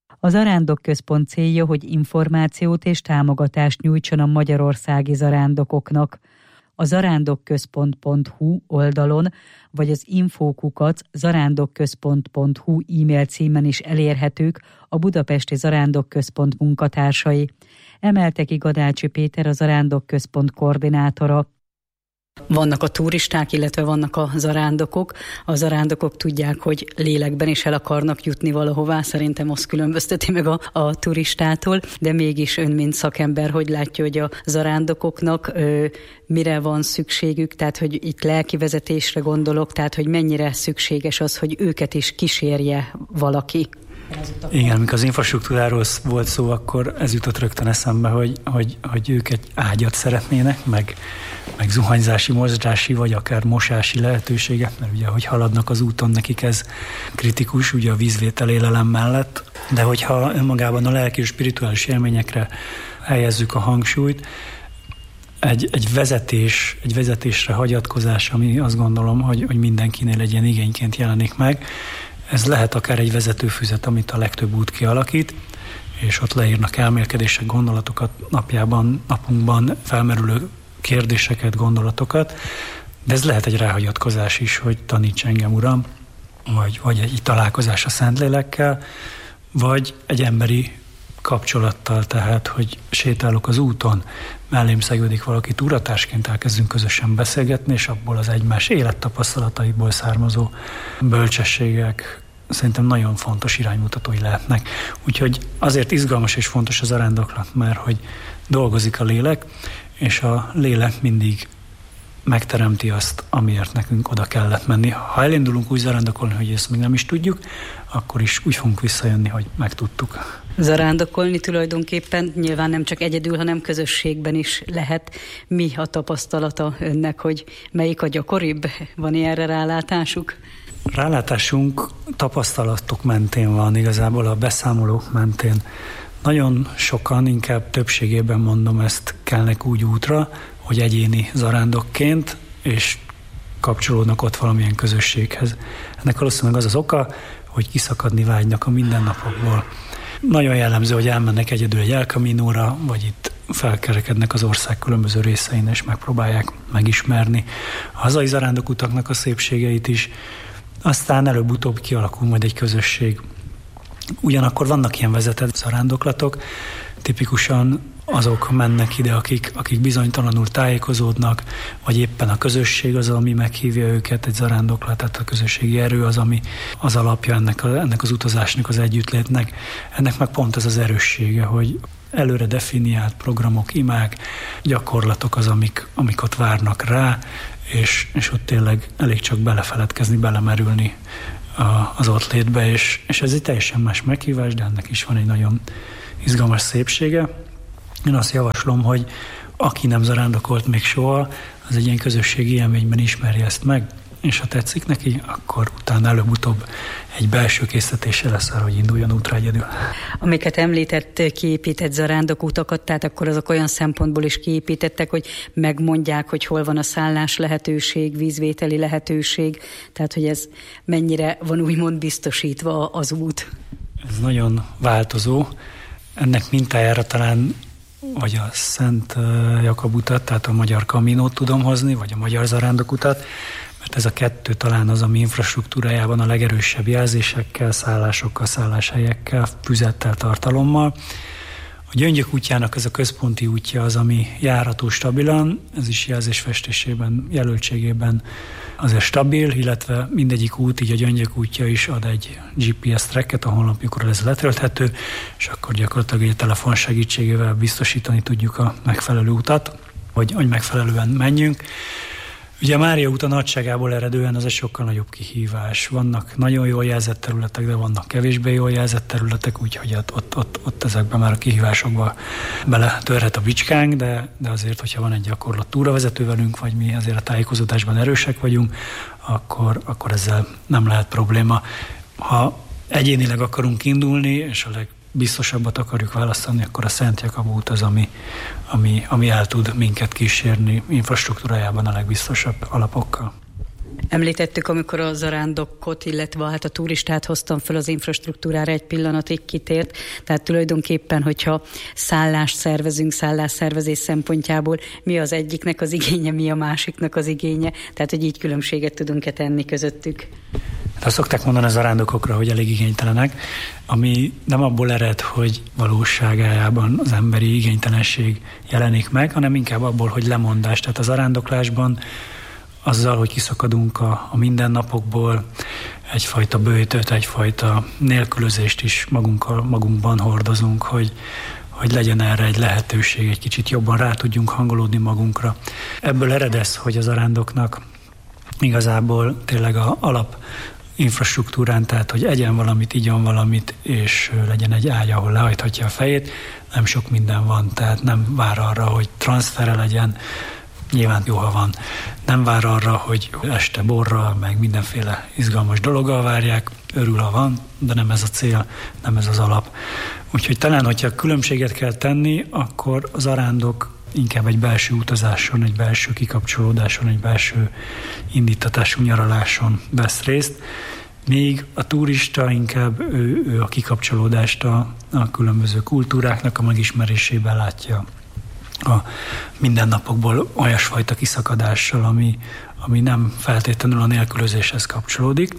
A Zarándokközpont célja, hogy információt és támogatást nyújtson a magyarországi zarándokoknak. A zarándokközpont.hu oldalon vagy az info@zarándokközpont.hu e-mail címen is elérhetők a Budapesti Zarándokközpont munkatársai. Emelte ki Gadácsi Péter, a Zarándokközpont koordinátora. Vannak a turisták, illetve vannak a zarándokok. A zarándokok tudják, hogy lélekben is el akarnak jutni valahová. Szerintem azt különbözteti meg a turistától, de mégis ön, mint szakember, hogy látja, hogy a zarándokoknak mire van szükségük, tehát hogy itt lelki vezetésre gondolok, tehát hogy mennyire szükséges az, hogy őket is kísérje valaki. Igen, amikor az infrastruktúráról volt szó, akkor ez jutott rögtön eszembe, hogy ők egy ágyat szeretnének, meg zuhanyzási, mozgási, vagy akár mosási lehetőséget, mert ugye, hogy haladnak az úton, nekik ez kritikus, ugye a vízvétel élelem mellett, de hogyha önmagában a lelki és spirituális élményekre helyezzük a hangsúlyt, egy vezetésre hagyatkozás, ami azt gondolom, hogy mindenkinél egy ilyen igényként jelenik meg. Ez lehet akár egy vezetőfüzet, amit a legtöbb út kialakít, és ott leírnak elmélkedések, gondolatokat, napunkban felmerülő kérdéseket, gondolatokat, de ez lehet egy ráhagyatkozás is, hogy taníts engem, Uram, vagy egy találkozás a Szentlélekkel, vagy egy emberi kapcsolattal, tehát, hogy sétálok az úton, mellém szegődik valaki, túratársként elkezdünk közösen beszélgetni, és abból az egymás élettapasztalataiból származó bölcsességek szerintem nagyon fontos iránymutatói lehetnek. Úgyhogy azért izgalmas és fontos az zarándoklat, mert hogy dolgozik a lélek, és a lélek mindig megteremti azt, amiért nekünk oda kellett menni. Ha elindulunk úgy zarándokolni, hogy ezt még nem is tudjuk, akkor is úgy fogunk visszajönni, hogy megtudtuk. Zarándokolni tulajdonképpen nyilván nem csak egyedül, hanem közösségben is lehet. Mi a tapasztalata önnek, hogy melyik a gyakoribb? Van ilyenre rálátásuk? Rálátásunk tapasztalatok mentén van, igazából a beszámolók mentén. Nagyon sokan, inkább többségében mondom, ezt kelnek úgy útra, hogy egyéni zarándokként, és kapcsolódnak ott valamilyen közösséghez. Ennek valószínűleg az az oka, hogy kiszakadni vágynak a mindennapokból. Nagyon jellemző, hogy elmennek egyedül egy El Caminóra, vagy itt felkerekednek az ország különböző részein, és megpróbálják megismerni a hazai zarándokutaknak a szépségeit is. Aztán előbb-utóbb kialakul majd egy közösség. Ugyanakkor vannak ilyen vezetett zarándoklatok, tipikusan azok mennek ide, akik bizonytalanul tájékozódnak, vagy éppen a közösség az, ami meghívja őket, egy zarándoklat, tehát a közösségi erő az, ami az alapja ennek az utazásnak, az együttlétnek. Ennek meg pont ez az erőssége, hogy előre definiált programok, imák, gyakorlatok az, amik ott várnak rá, és ott tényleg elég csak belefeledkezni, belemerülni az ott létbe, és ez egy teljesen más meghívás, de ennek is van egy nagyon izgalmas szépsége. Én azt javaslom, hogy aki nem zarándokolt még soha, az egy ilyen közösségi élményben ismerje ezt meg, és ha tetszik neki, akkor utána előbb-utóbb egy belső késztetése lesz arra, hogy induljon útra egyedül. Amiket említett, kiépített zarándokutakat, tehát akkor azok olyan szempontból is kiépítettek, hogy megmondják, hogy hol van a szállás lehetőség, vízvételi lehetőség, tehát hogy ez mennyire van úgymond biztosítva az út. Ez nagyon változó. Ennek mintájára talán vagy a Szent Jakab utat, tehát a Magyar Caminót tudom hozni, vagy a Magyar Zarándokutat, mert ez a kettő talán az, ami infrastruktúrájában a legerősebb jelzésekkel, szállásokkal, szálláshelyekkel, füzettel, tartalommal. A Gyöngyök útjának ez a központi útja az, ami járható stabilan, ez is jelzésfestésében, jelöltségében azért stabil, illetve mindegyik út, így a Gyöngyök útja is ad egy GPS tracket, a honlapjukról ez letölthető, és akkor gyakorlatilag egy telefon segítségével biztosítani tudjuk a megfelelő utat, hogy megfelelően menjünk. Ugye a Mária út a nagyságából eredően az egy sokkal nagyobb kihívás. Vannak nagyon jól jelzett területek, de vannak kevésbé jól jelzett területek, úgyhogy ott ezekben már a kihívásokba beletörhet a bicskánk, de azért, hogyha van egy gyakorlott túravezető velünk, vagy mi azért a tájékozódásban erősek vagyunk, akkor ezzel nem lehet probléma. Ha egyénileg akarunk indulni, és a legbiztosabbat akarjuk választani, akkor a Szent Jakab út az, ami el tud minket kísérni infrastruktúrájában a legbiztosabb alapokkal. Említettük, amikor a zarándokot, illetve hát a turistát hoztam föl, az infrastruktúrára egy pillanatig kitért, tehát tulajdonképpen, hogyha szállást szervezünk, szállásszervezés szempontjából, mi az egyiknek az igénye, mi a másiknak az igénye, tehát hogy így különbséget tudunk-e tenni közöttük. Hát azt szokták mondani a zarándokokra, hogy elég igénytelenek, ami nem abból ered, hogy valóságában az emberi igénytelenség jelenik meg, hanem inkább abból, hogy lemondás. Tehát a zarándoklásban azzal, hogy kiszakadunk a mindennapokból, egyfajta böjtöt, egyfajta nélkülözést is magunkban hordozunk, hogy legyen erre egy lehetőség, egy kicsit jobban rá tudjunk hangolódni magunkra. Ebből ered ez, hogy a zarándoknak igazából tényleg a alap infrastruktúrán, tehát hogy egyen valamit, igyon valamit, és legyen egy ágy, ahol lehajthatja a fejét. Nem sok minden van, tehát nem vár arra, hogy transfere legyen, nyilván jó, ha van. Nem vár arra, hogy este borral, meg mindenféle izgalmas dologgal várják, örül, ha van, de nem ez a cél, nem ez az alap. Úgyhogy talán, hogyha különbséget kell tenni, akkor az zarándok inkább egy belső utazáson, egy belső kikapcsolódáson, egy belső indítatású nyaraláson vesz részt, míg a turista inkább ő a kikapcsolódást a különböző kultúráknak a megismerésében látja, a mindennapokból olyasfajta kiszakadással, ami nem feltétlenül a nélkülözéshez kapcsolódik.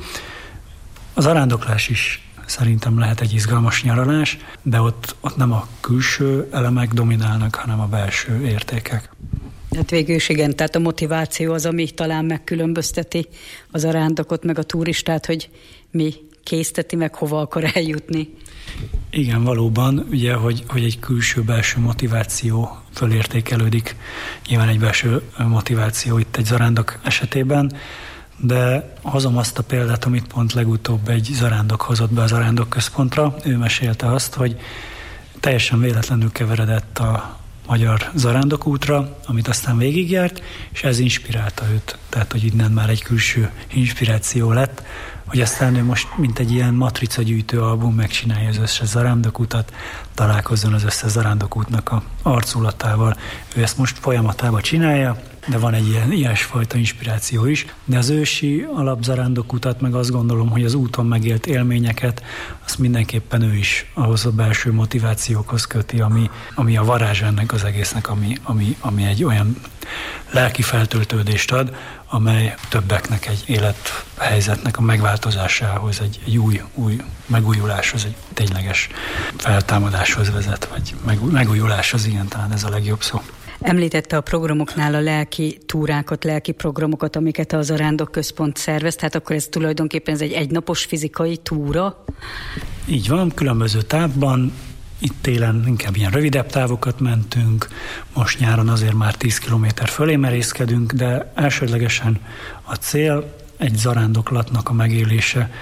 Az zarándoklás is szerintem lehet egy izgalmas nyaralás, de ott nem a külső elemek dominálnak, hanem a belső értékek. Hát végül is igen, tehát a motiváció az, ami talán megkülönbözteti a zarándokot, meg a turistát, hogy mi készteti meg, hova akar eljutni. Igen, valóban, ugye, hogy egy külső-belső motiváció fölértékelődik. Nyilván egy belső motiváció itt egy zarándok esetében, de hozom azt a példát, amit pont legutóbb egy zarándok hozott be a zarándokközpontra. Ő mesélte azt, hogy teljesen véletlenül keveredett a magyar zarándokútra, amit aztán végigjárt, és ez inspirálta őt. Tehát, hogy innen már egy külső inspiráció lett, hogy aztán ő most, mint egy ilyen matricagyűjtő album, megcsinálja az összes zarándokutat, találkozzon az összes zarándokútnak a arculatával. Ő ezt most folyamatában csinálja, de van egy ilyesfajta inspiráció is. De az ősi alapzarándokutat, meg azt gondolom, hogy az úton megélt élményeket, azt mindenképpen ő is ahhoz a belső motivációkhoz köti, ami a varázs ennek az egésznek, ami egy olyan lelki feltöltődést ad, amely többeknek egy élethelyzetnek a megváltozásához, egy új megújuláshoz, egy tényleges feltámadáshoz vezet, vagy megújuláshoz, igen, talán ez a legjobb szó. Említette a programoknál a lelki túrákat, lelki programokat, amiket a Zarándokközpont szervez, tehát akkor ez tulajdonképpen egy egynapos fizikai túra? Így van, különböző távban. Itt télen inkább ilyen rövidebb távokat mentünk, most nyáron azért már 10 kilométer fölé merészkedünk, de elsődlegesen a cél egy zarándoklatnak a megélése,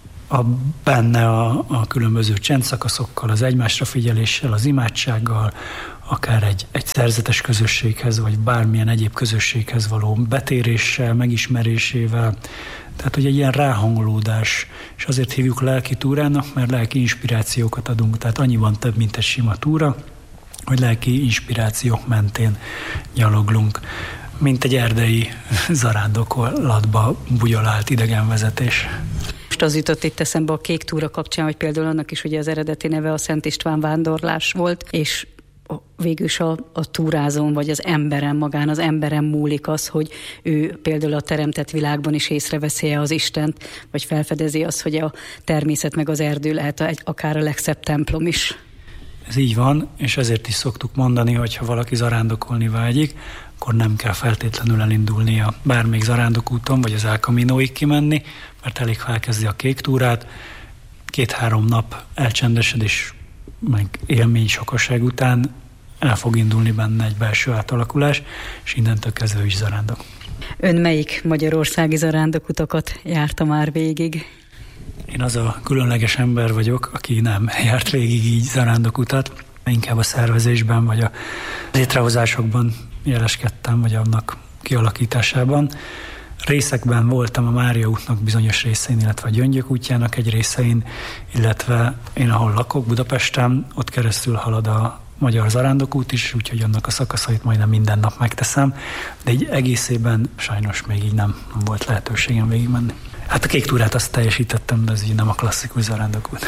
benne a különböző csendszakaszokkal, az egymásra figyeléssel, az imádsággal, akár egy szerzetes közösséghez, vagy bármilyen egyéb közösséghez való betéréssel, megismerésével. Tehát, hogy egy ilyen ráhangolódás, és azért hívjuk lelki túrának, mert lelki inspirációkat adunk, tehát annyiban több, mint egy sima túra, hogy lelki inspirációk mentén gyaloglunk, mint egy erdei zarándokolatba bugyolált idegenvezetés. Most az jutott itt eszembe a Kék túra kapcsán, hogy például annak is ugye az eredeti neve a Szent István vándorlás volt, és végülis a túrázón, vagy az emberen, magán az emberen múlik az, hogy ő például a teremtett világban is észreveszi-e az Istent, vagy felfedezi azt, hogy a természet meg az erdő lehet akár a legszebb templom is. Ez így van, és ezért is szoktuk mondani, hogy ha valaki zarándokolni vágyik, akkor nem kell feltétlenül elindulnia bármelyik zarándokúton, vagy az El Caminoig kimenni, mert elég felkezdi a Kék túrát, 2-3 nap elcsendesedés, meg élmény sokaság után el fog indulni benne egy belső átalakulás, és innentől kezdve is zarándok. Ön melyik magyarországi zarándokutakat járta már végig? Én az a különleges ember vagyok, aki nem járt végig így zarándokutat, inkább a szervezésben, vagy a létrehozásokban jeleskedtem, vagy annak kialakításában. Részekben voltam a Mária útnak bizonyos részein, illetve a Gyöngyök útjának egy részein, illetve én, ahol lakok, Budapesten, ott keresztül halad a Magyar Zarándokút is, úgyhogy annak a szakaszait majdnem minden nap megteszem, de így egészében sajnos még így nem volt lehetőségem végigmenni. Hát a Kék túrát azt teljesítettem, de ez így nem a klasszikus zarándokút.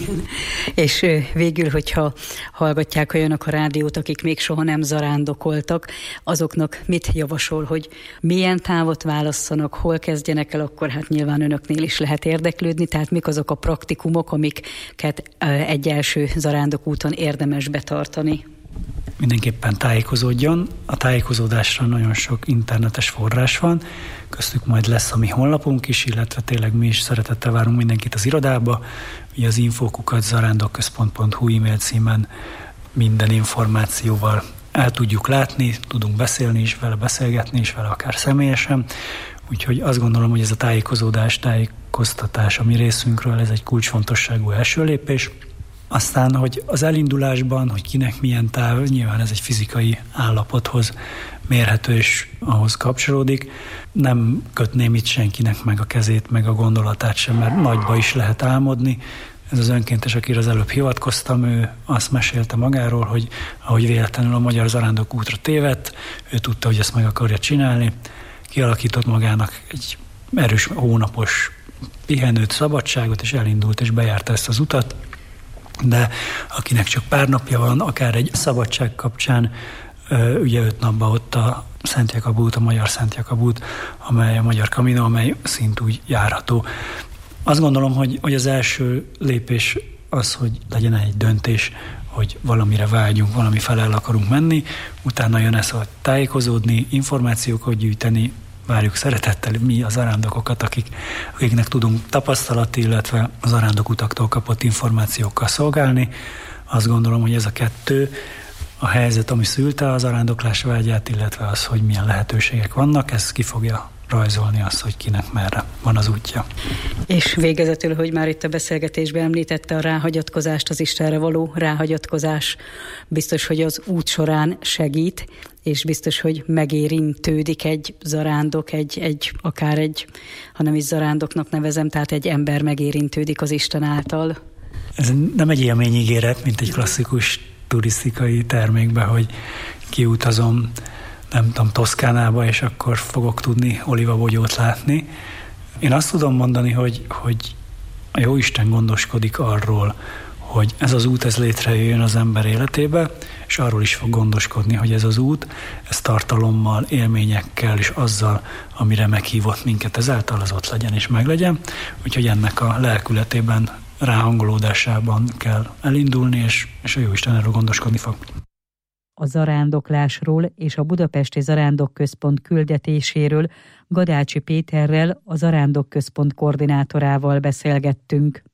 És végül, hogyha hallgatják olyanok a rádiót, akik még soha nem zarándokoltak, azoknak mit javasol, hogy milyen távot válasszanak, hol kezdjenek el, akkor hát nyilván önöknél is lehet érdeklődni, tehát mik azok a praktikumok, amiket egy első zarándokúton érdemes betartani? Mindenképpen tájékozódjon. A tájékozódásra nagyon sok internetes forrás van, köztük majd lesz a mi honlapunk is, illetve tényleg mi is szeretettel várunk mindenkit az irodába. Ugye az info@zarándokközpont.hu e-mail címen minden információval el tudjuk látni, tudunk beszélni is vele, beszélgetni is vele, akár személyesen. Úgyhogy azt gondolom, hogy ez a tájékoztatás a mi részünkről, ez egy kulcsfontosságú első lépés. Aztán, hogy az elindulásban, hogy kinek milyen táv, nyilván ez egy fizikai állapothoz mérhető és ahhoz kapcsolódik. Nem kötném itt senkinek meg a kezét, meg a gondolatát sem, mert nagyba is lehet álmodni. Ez az önkéntes, akire az előbb hivatkoztam, ő azt mesélte magáról, hogy ahogy véletlenül a Magyar Zarándokútra tévedt, ő tudta, hogy ezt meg akarja csinálni, kialakított magának egy erős hónapos pihenőt, szabadságot, és elindult, és bejárta ezt az utat. De akinek csak pár napja van, akár egy szabadság kapcsán, ugye 5 napban ott a Szent Jakab út, a Magyar Szent Jakab út, amely a Magyar Camino, amely szintúgy járható. Azt gondolom, hogy az első lépés az, hogy legyen egy döntés, hogy valamire vágyunk, valami felel akarunk menni, utána jön ez, hogy tájékozódni, információkat gyűjteni, várjuk szeretettel mi a zarándokokat, akiknek tudunk tapasztalati, illetve a zarándokutaktól kapott információkkal szolgálni. Azt gondolom, hogy ez a kettő, a helyzet, ami szülte a zarándoklás vágyát, illetve az, hogy milyen lehetőségek vannak, ez ki fogja rajzolni azt, hogy kinek merre van az útja. És végezetül, hogy már itt a beszélgetésben említette a ráhagyatkozást, az Istenre való ráhagyatkozás, biztos, hogy az út során segít, és biztos, hogy megérintődik egy zarándok, akár egy, ha nem is zarándoknak nevezem, tehát egy ember megérintődik az Isten által. Ez nem egy élményígéret, mint egy klasszikus turisztikai termékbe, hogy kiutazom, nem tudom, Toszkánába, és akkor fogok tudni olívabogyót látni. Én azt tudom mondani, hogy a Jóisten gondoskodik arról, hogy ez az út, ez létrejöjjön az ember életébe, és arról is fog gondoskodni, hogy ez az út, ez tartalommal, élményekkel, és azzal, amire meghívott minket, ezáltal az ott legyen és meglegyen. Úgyhogy ennek a lelkületében, ráhangolódásában kell elindulni, és a Jóisten erről gondoskodni fog. A zarándoklásról és a Budapesti Zarándokközpont küldetéséről Gadácsi Péterrel, a Zarándokközpont koordinátorával beszélgettünk.